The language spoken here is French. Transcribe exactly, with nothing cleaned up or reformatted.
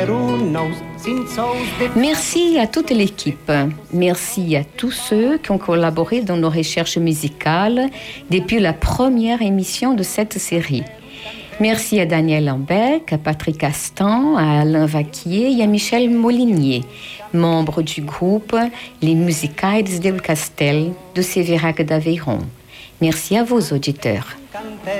Merci à toute l'équipe. Merci à tous ceux qui ont collaboré dans nos recherches musicales depuis la première émission de cette série. Merci à Daniel Lambec, à Patrick Castan, à Alain Vaquier et à Michel Molinier, membres du groupe Les Musicais del Castel de Sévérac d'Aveyron. Merci à vos auditeurs.